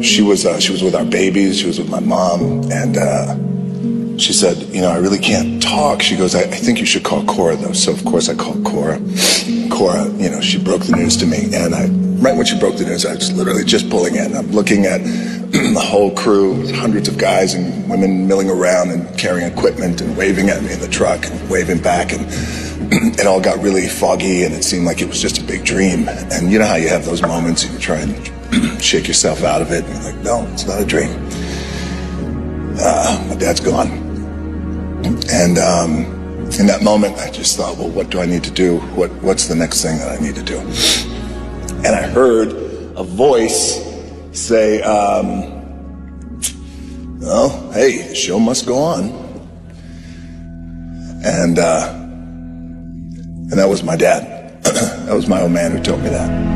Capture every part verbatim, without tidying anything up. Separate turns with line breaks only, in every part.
she was uh, she was with our babies. She was with my mom, and uh, she said, you know, I really can't talk. She goes, I, I think you should call Cora, though. So of course I called Cora. Cora, you know, she broke the news to me, and I right when she broke the news, I was literally just pulling in. I'm looking at the whole crew, hundreds of guys and women milling around and carrying equipment and waving at me in the truck and waving back, and it all got really foggy, and it seemed like it was just a big dream. And you know how you have those moments and you try and shake yourself out of it, and you're like, no, it's not a dream. Uh, my dad's gone. And um, in that moment, I just thought, well, what do I need to do? What, what's the next thing that I need to do? And I heard a voice say, um, well, hey, the show must go on. And, uh, and that was my dad. That was my old man who told me that.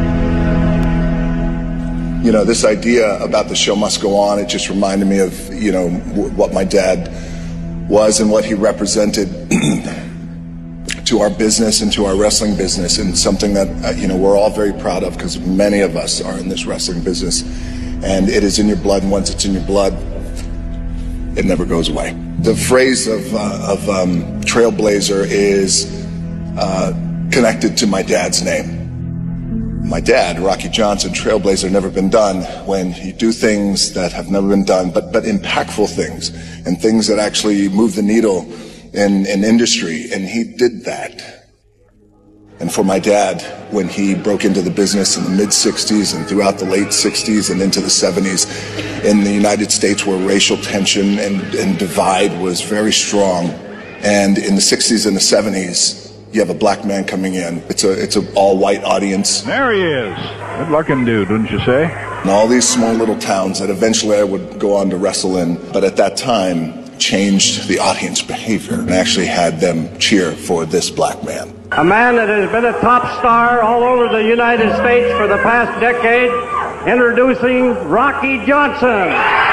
You know, this idea about the show must go on, it just reminded me of, you know, w what my dad was and what he represented to our business and to our wrestling business, and something that, uh, you know, we're all very proud of, because many of us are in this wrestling business, and it is in your blood, and once it's in your blood, it never goes away. The phrase of, uh, of um, Trailblazer is uh, connected to my dad's name. My dad, Rocky Johnson, Trailblazer, never been done, when you do things that have never been done, but, but impactful things, and things that actually move the needle in, in industry, and he did that. And for my dad, when he broke into the business in the mid sixties and throughout the late sixties and into the seventies, in the United States, where racial tension and, and divide was very strong, and in the sixties and the seventies, you have a black man coming in. It's a it's an all-white audience.
There he is. Good-looking dude, wouldn't you say?
And all these small little towns that eventually I would go on to wrestle in, but at that time changed the audience behavior and actually had them cheer for this black man.
A man that has been a top star all over the United States for the past decade, introducing Rocky Johnson.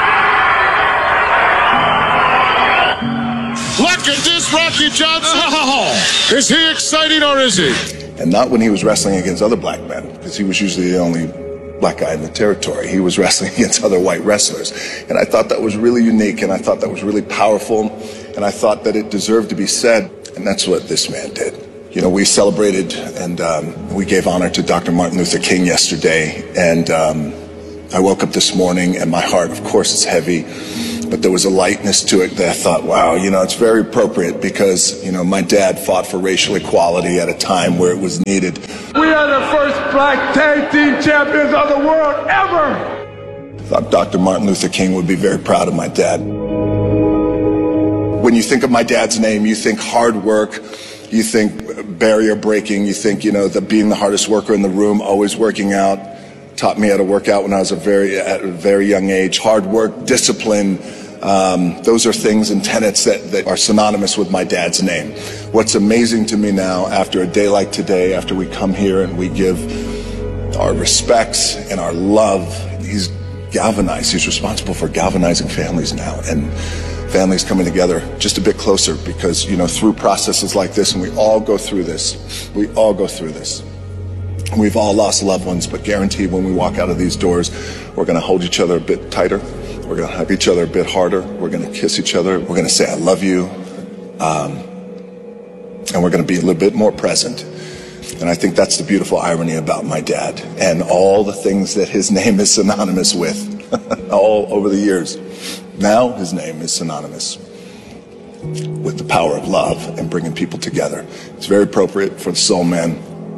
Look at this Rocky Johnson. Oh, is he exciting or is he?
And not when he was wrestling against other black men, because he was usually the only black guy in the territory. He was wrestling against other white wrestlers. And I thought that was really unique, and I thought that was really powerful, and I thought that it deserved to be said. And that's what this man did. You know, we celebrated and um, we gave honor to Doctor Martin Luther King yesterday, and um, I woke up this morning and my heart, of course, is heavy, but there was a lightness to it that I thought, wow, you know, it's very appropriate, because, you know, my dad fought for racial equality at a time where it was needed.
We are the first black tag team champions of the world ever!
I thought Doctor Martin Luther King would be very proud of my dad. When you think of my dad's name, you think hard work, you think barrier breaking, you think, you know, the being the hardest worker in the room, always working out. Taught me how to work out when I was a very, at a very young age. Hard work, discipline, um, those are things and tenets that, that are synonymous with my dad's name. What's amazing to me now, after a day like today, after we come here and we give our respects and our love, he's galvanized, he's responsible for galvanizing families now, and families coming together just a bit closer, because, you know, through processes like this, and we all go through this, we all go through this. We've all lost loved ones, but guaranteed when we walk out of these doors, we're going to hold each other a bit tighter. We're going to hug each other a bit harder. We're going to kiss each other. We're going to say, I love you. Um, and we're going to be a little bit more present. And I think that's the beautiful irony about my dad and all the things that his name is synonymous with all over the years. Now his name is synonymous with the power of love and bringing people together. It's very appropriate for the Soul Man.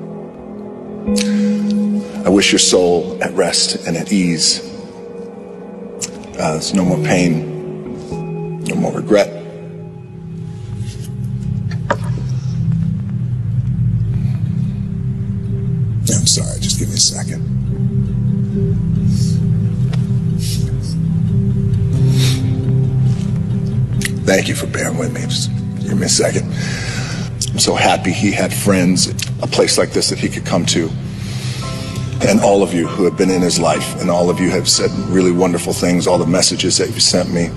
I wish your soul at rest and at ease. Uh, there's no more pain, no more regret. I'm sorry, just give me a second. Thank you for bearing with me. Just give me a second. I'm so happy he had friends, a place like this that he could come to. And all of you who have been in his life, and all of you have said really wonderful things, all the messages that you sent me.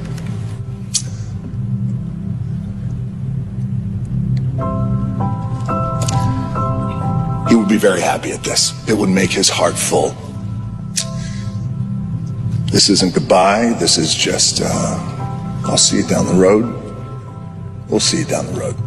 He would be very happy at this. It would make his heart full. This isn't goodbye. This is just, uh, I'll see you down the road. We'll see you down the road.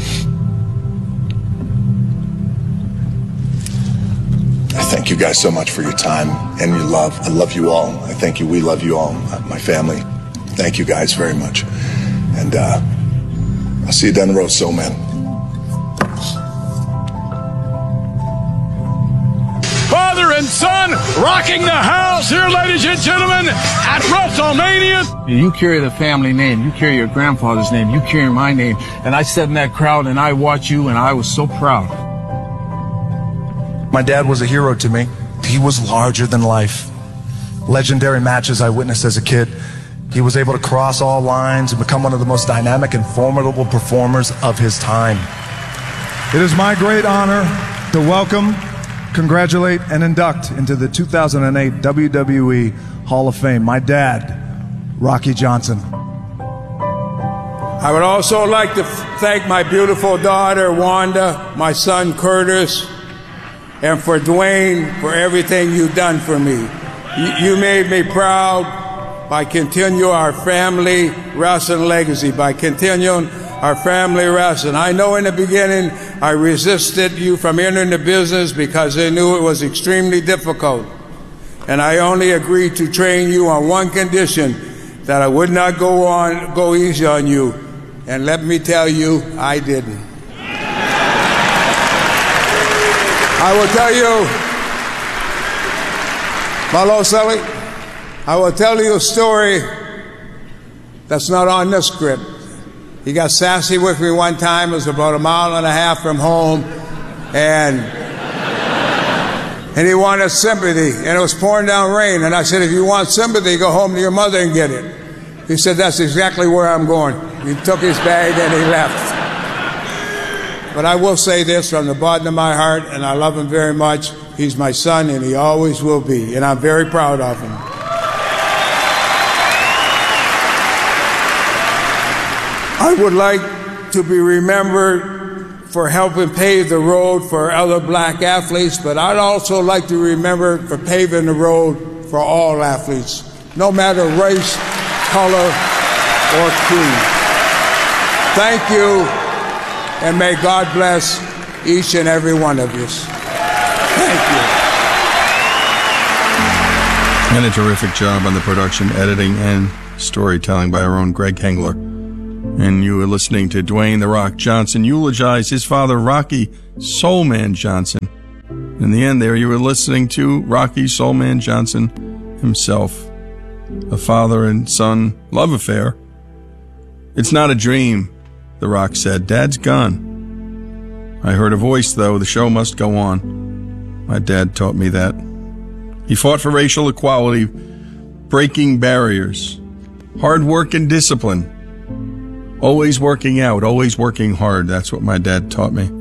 I thank you guys so much for your time and your love. I love you all. I thank you. We love you all, my family. Thank you guys very much. And uh, I'll see you down the road, Soul Man.
Father and son rocking the house here, ladies and gentlemen, at WrestleMania.
You carry the family name. You carry your grandfather's name. You carry my name. And I sat in that crowd and I watched you and I was so proud.
My dad was a hero to me. He was larger than life. Legendary matches I witnessed as a kid. He was able to cross all lines and become one of the most dynamic and formidable performers of his time.
It is my great honor to welcome, congratulate, and induct into the two thousand eight W W E Hall of Fame my dad, Rocky Johnson.
I would also like to thank my beautiful daughter, Wanda, my son, Curtis, and for Dwayne, for everything you've done for me. You, you made me proud by continuing our family wrestling legacy, by continuing our family wrestling. I know in the beginning I resisted you from entering the business because I knew it was extremely difficult. And I only agreed to train you on one condition, that I would not go on, go easy on you. And let me tell you, I didn't. I will tell you, Malo Sully, I will tell you a story that's not on this script. He got sassy with me one time. It was about a mile and a half from home, and and he wanted sympathy, and it was pouring down rain. And I said, if you want sympathy, go home to your mother and get it. He said, that's exactly where I'm going. He took his bag and he left. But I will say this from the bottom of my heart, and I love him very much. He's my son, and he always will be, and I'm very proud of him. I would like to be remembered for helping pave the road for other black athletes, but I'd also like to be remembered for paving the road for all athletes, no matter race, color, or creed. Thank you. And may God bless each and every one of you. Thank you.
And a terrific job on the production, editing, and storytelling by our own Greg Hengler. And you were listening to Dwayne "The Rock" Johnson eulogize his father, Rocky Soulman Johnson. In the end there, you were listening to Rocky Soulman Johnson himself. A father and son love affair. It's not a dream, The Rock said. Dad's gone. I heard a voice, though. The show must go on. My dad taught me that. He fought for racial equality, breaking barriers, hard work and discipline. Always working out, always working hard. That's what my dad taught me.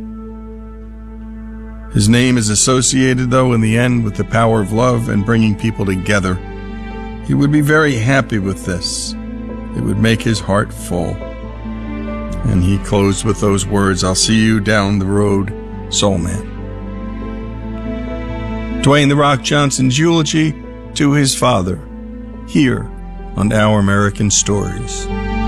His name is associated, though, in the end with the power of love and bringing people together. He would be very happy with this. It would make his heart full. And he closed with those words, I'll see you down the road, Soul Man. Dwayne "The Rock" Johnson's eulogy to his father, here on Our American Stories.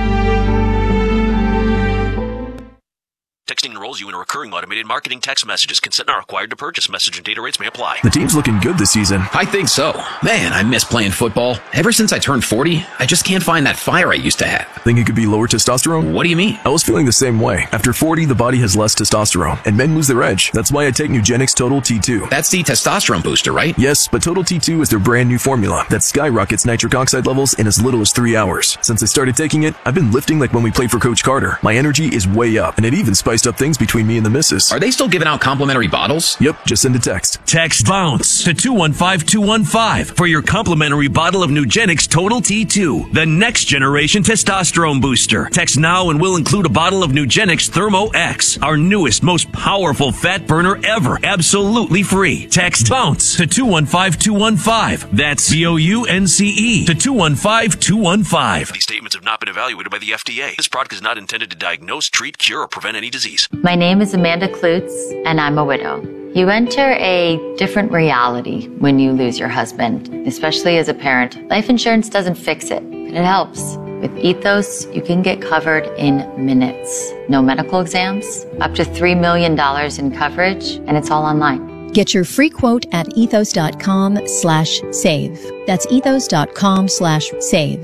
Texting enrolls you in a recurring automated marketing text messages. Consent not required to purchase. Message and data rates may apply.
The team's looking good this season.
I think so. Man, I miss playing football. Ever since I turned forty, I just can't find that fire I used to have.
Think it could be lower testosterone?
What do you mean?
I was feeling the same way. After forty, the body has less testosterone, and men lose their edge. That's why I take Nugenix Total T two.
That's the testosterone booster, right?
Yes, but Total T two is their brand new formula that skyrockets nitric oxide levels in as little as three hours. Since I started taking it, I've been lifting like when we played for Coach Carter. My energy is way up, and it even spiced up things between me and the missus.
Are they still giving out complimentary bottles?
Yep, just send a text.
Text BOUNCE to two one five two one five for your complimentary bottle of Nugenix Total T two, the next generation testosterone booster. Text now and we'll include a bottle of Nugenix Thermo X, our newest, most powerful fat burner ever, absolutely free. Text BOUNCE to two one five two one five. That's B O U N C E to two one five two one five.
These statements have not been evaluated by the F D A. This product is not intended to diagnose, treat, cure, or prevent any disease.
My name is Amanda Klutz, and I'm a widow. You enter a different reality when you lose your husband, especially as a parent. Life insurance doesn't fix it, but it helps. With Ethos, you can get covered in minutes. No medical exams, up to three million dollars in coverage, and it's all online.
Get your free quote at ethos.com slash save. That's ethos.com slash save.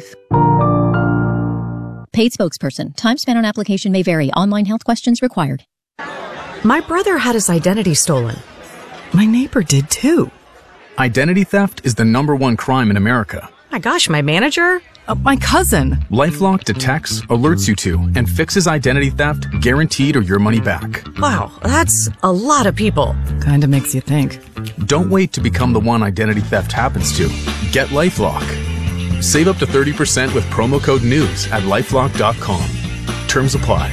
Paid spokesperson. Time spent on application may vary. Online health questions required.
My brother had his identity stolen. My neighbor did too.
Identity theft is the number one crime in America.
My gosh, my manager? Uh, my cousin.
LifeLock detects, alerts you to, and fixes identity theft guaranteed or your money back.
Wow, that's a lot of people. Kinda makes you think.
Don't wait to become the one identity theft happens to. Get LifeLock. Save up to thirty percent with promo code NEWS at lifelock dot com. Terms apply.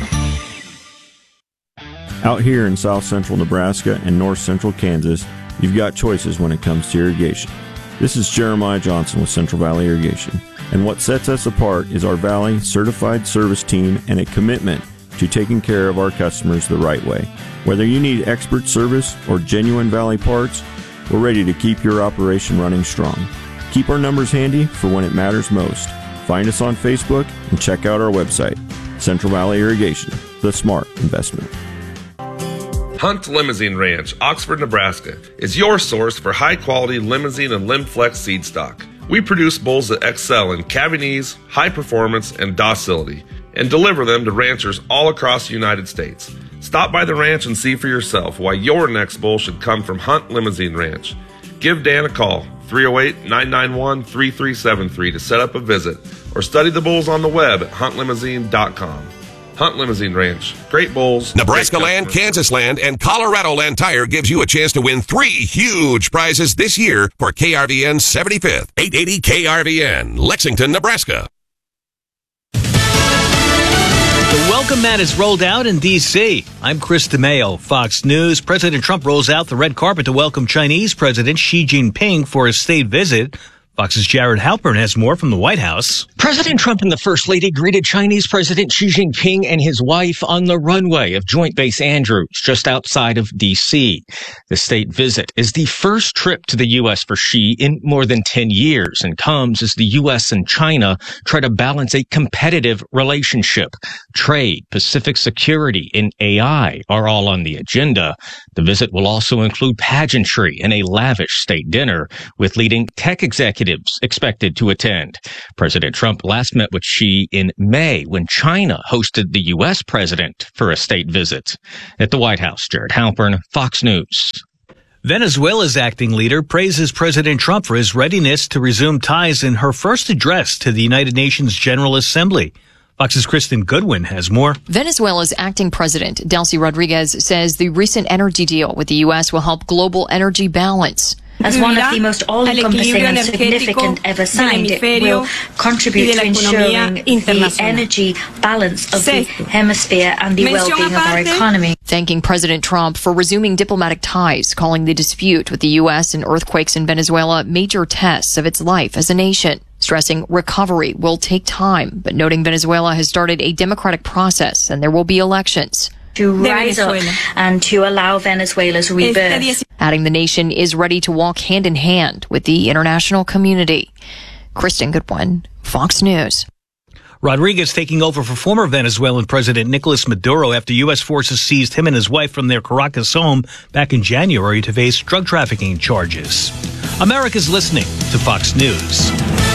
Out here in south central Nebraska and north central Kansas, you've got choices when it comes to irrigation. This is Jeremiah Johnson with Central Valley Irrigation, and what sets us apart is our Valley certified service team and a commitment to taking care of our customers the right way. Whether you need expert service or genuine Valley parts, we're ready to keep your operation running strong. Keep our numbers handy for when it matters most. Find us on Facebook and check out our website, Central Valley Irrigation, the smart investment.
Hunt Limousine Ranch, Oxford, Nebraska, is your source for high-quality limousine and Limflex seed stock. We produce bulls that excel in calving ease, high performance, and docility, and deliver them to ranchers all across the United States. Stop by the ranch and see for yourself why your next bull should come from Hunt Limousine Ranch. Give Dan a call, three oh eight, nine nine one, three three seven three, to set up a visit, or study the bulls on the web at hunt limousine dot com. Hunt Limousine Ranch. Great bulls.
Nebraska Land, Kansas Land, and Colorado Land Tire gives you a chance to win three huge prizes this year for K R V N's seventy-fifth. eight eighty K R V N, Lexington, Nebraska.
The welcome mat is rolled out in D C I'm Chris DeMayo, Fox News. President Trump rolls out the red carpet to welcome Chinese President Xi Jinping for a state visit. Fox's Jared Halpern has more from the White House.
President Trump and the First Lady greeted Chinese President Xi Jinping and his wife on the runway of Joint Base Andrews, just outside of D C The state visit is the first trip to the U S for Xi in more than ten years and comes as the U S and China try to balance a competitive relationship. Trade, Pacific security, and A I are all on the agenda. The visit will also include pageantry and a lavish state dinner with leading tech executives expected to attend. President Trump last met with Xi in May when China hosted the U S president for a state visit. At the White House, Jared Halpern, Fox News.
Venezuela's acting leader praises President Trump for his readiness to resume ties in her first address to the United Nations General Assembly. Fox's Kristen Goodwin has more.
Venezuela's acting president, Delcy Rodriguez, says the recent energy deal with the U S will help global energy balance.
As one of the most all-encompassing and significant ever signed, it will contribute to ensuring the energy balance of the hemisphere and the well-being of our economy.
Thanking President Trump for resuming diplomatic ties, calling the dispute with the U S and earthquakes in Venezuela major tests of its life as a nation. Stressing recovery will take time, but noting Venezuela has started a democratic process and there will be elections.
To rise up and to allow Venezuela's rebirth.
Adding the nation is ready to walk hand in hand with the international community. Kristen Goodwin, Fox News.
Rodriguez taking over for former Venezuelan President Nicolas Maduro after U S forces seized him and his wife from their Caracas home back in January to face drug trafficking charges. America's listening to Fox News.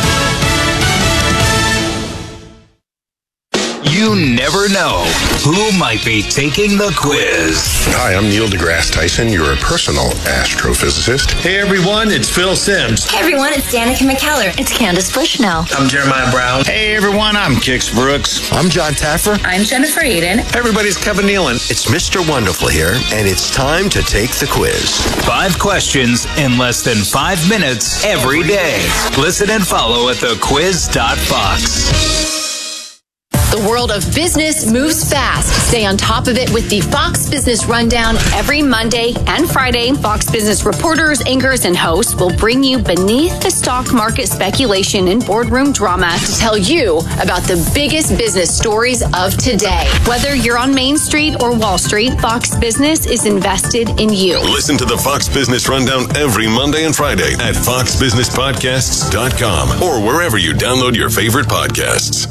You never know who might be taking the quiz.
Hi, I'm Neil deGrasse Tyson, your personal astrophysicist.
Hey everyone, it's Phil Simms.
Hey everyone, it's Danica McKellar. It's Candace Bushnell.
I'm Jeremiah Brown.
Hey everyone, I'm Kix Brooks.
I'm John Taffer.
I'm Jennifer Aiden.
Hey everybody, it's Kevin Nealon.
It's Mister Wonderful here, and it's time to take the quiz.
Five questions in less than five minutes every day. Listen and follow at the quiz dot fox.
The world of business moves fast. Stay on top of it with the Fox Business Rundown every Monday and Friday. Fox Business reporters, anchors, and hosts will bring you beneath the stock market speculation and boardroom drama to tell you about the biggest business stories of today. Whether you're on Main Street or Wall Street, Fox Business is invested in you.
Listen to the Fox Business Rundown every Monday and Friday at fox business podcasts dot com or wherever you download your favorite podcasts.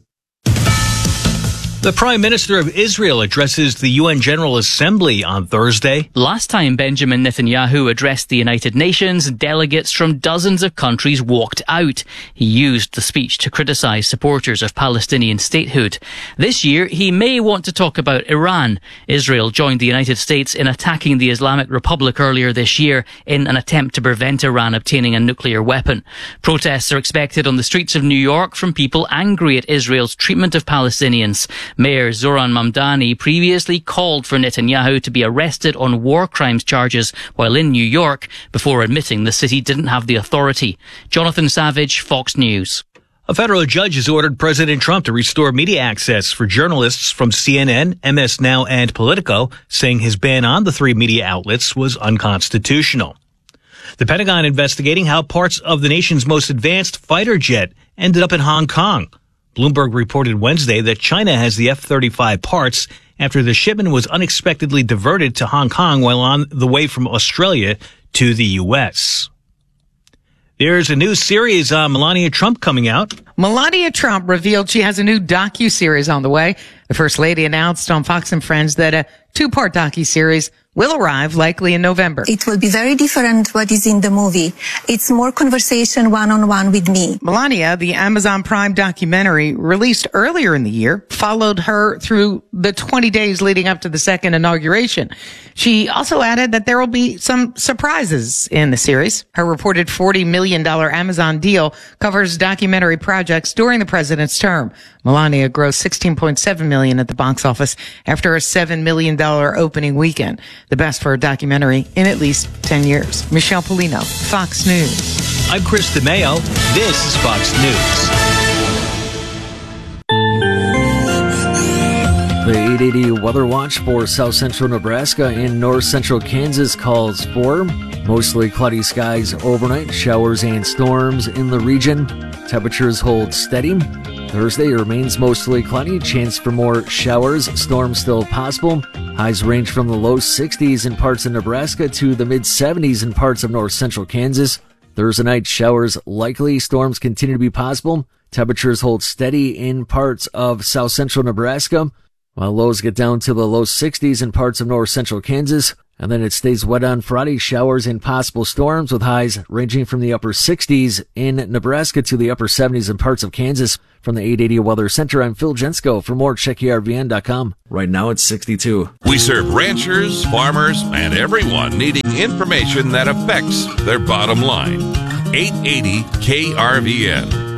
The Prime Minister of Israel addresses the U N General Assembly on Thursday.
Last time Benjamin Netanyahu addressed the United Nations, delegates from dozens of countries walked out. He used the speech to criticize supporters of Palestinian statehood. This year, he may want to talk about Iran. Israel joined the United States in attacking the Islamic Republic earlier this year in an attempt to prevent Iran obtaining a nuclear weapon. Protests are expected on the streets of New York from people angry at Israel's treatment of Palestinians. Mayor Zoran Mamdani previously called for Netanyahu to be arrested on war crimes charges while in New York before admitting the city didn't have the authority. Jonathan Savage, Fox News.
A federal judge has ordered President Trump to restore media access for journalists from C N N, M S Now, and Politico, saying his ban on the three media outlets was unconstitutional. The Pentagon investigating how parts of the nation's most advanced fighter jet ended up in Hong Kong. Bloomberg reported Wednesday that China has the F thirty-five parts after the shipment was unexpectedly diverted to Hong Kong while on the way from Australia to the U S. There's a new series on Melania Trump coming out.
Melania Trump revealed she has a new docu-series on the way. The First Lady announced on Fox and Friends that a two-part docu-series will arrive likely in November.
It will be very different what is in the movie. It's more conversation one-on-one with me.
Melania, the Amazon Prime documentary released earlier in the year, followed her through the twenty days leading up to the second inauguration. She also added that there will be some surprises in the series. Her reported forty million dollars Amazon deal covers documentary projects during the president's term. Melania grossed sixteen point seven million dollars at the box office after a seven million dollars opening weekend. The best for a documentary in at least ten years. Michelle Polino, Fox News.
I'm Chris DeMeo. This is Fox News.
The eight eighty Weather Watch for south central Nebraska and north central Kansas calls for mostly cloudy skies overnight, showers and storms in the region. Temperatures hold steady. Thursday remains mostly cloudy, chance for more showers, storms still possible. Highs range from the low sixties in parts of Nebraska to the mid seventies in parts of north central Kansas. Thursday night, showers likely, storms continue to be possible. Temperatures hold steady in parts of south central Nebraska, while lows get down to the low sixties in parts of north central Kansas. And then it stays wet on Friday, showers and possible storms with highs ranging from the upper sixties in Nebraska to the upper seventies in parts of Kansas. From the eight eighty Weather Center, I'm Phil Jensko. For more, check E R V N dot com.
Right now it's sixty-two.
We serve ranchers, farmers, and everyone needing information that affects their bottom line. eight eighty K R V N.